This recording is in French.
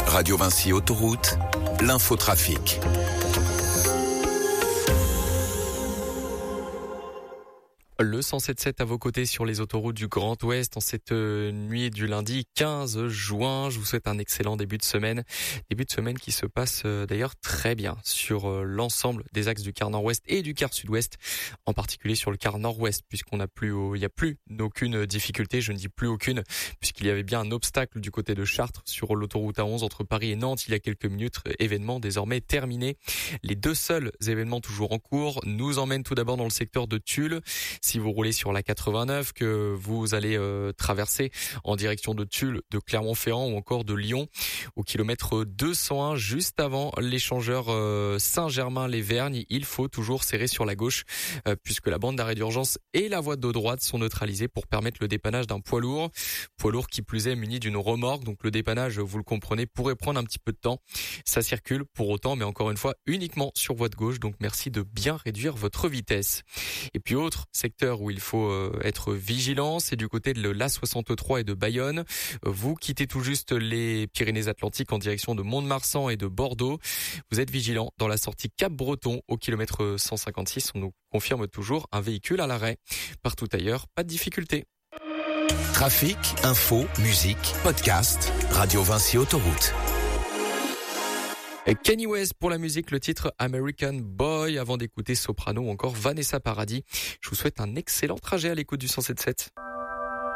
Radio Vinci Autoroute, l'infotrafic. Le 107.7 à vos côtés sur les autoroutes du Grand Ouest en cette nuit du lundi 15 juin. Je vous souhaite un excellent début de semaine. Début de semaine qui se passe d'ailleurs très bien sur l'ensemble des axes du quart nord-ouest et du quart sud-ouest, en particulier sur le quart nord-ouest, puisqu'on n'a plus, il n'y a plus aucune difficulté. Je ne dis plus aucune, puisqu'il y avait bien un obstacle du côté de Chartres sur l'autoroute A11 entre Paris et Nantes il y a quelques minutes. Événement désormais terminé. Les deux seuls événements toujours en cours nous emmènent tout d'abord dans le secteur de Tulle. Si vous roulez sur la 89, que vous allez traverser en direction de Tulle, de Clermont-Ferrand ou encore de Lyon, au kilomètre 201, juste avant l'échangeur Saint-Germain-les-Vergnes, il faut toujours serrer sur la gauche, puisque la bande d'arrêt d'urgence et la voie d'eau droite sont neutralisées pour permettre le dépannage d'un poids lourd qui plus est muni d'une remorque. Donc le dépannage, vous le comprenez, pourrait prendre un petit peu de temps. Ça circule pour autant, mais encore une fois, uniquement sur voie de gauche. Donc merci de bien réduire votre vitesse. Et puis autre secteur où il faut être vigilant, c'est du côté de l'A63 et de Bayonne. Vous quittez tout juste les Pyrénées-Atlantiques en direction de Mont-de-Marsan et de Bordeaux. Vous êtes vigilant dans la sortie Cap-Breton au kilomètre 156. On nous confirme toujours un véhicule à l'arrêt. Partout ailleurs, pas de difficulté. Trafic, info, musique, podcast, Radio Vinci Autoroute. Kanye West pour la musique, le titre American Boy, avant d'écouter Soprano ou encore Vanessa Paradis. Je vous souhaite un excellent trajet à l'écoute du 107.7.